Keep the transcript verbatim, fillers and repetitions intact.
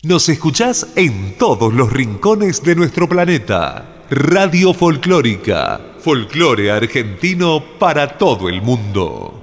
Nos escuchás en todos los rincones de nuestro planeta. Radio Folclórica, folclore argentino para todo el mundo.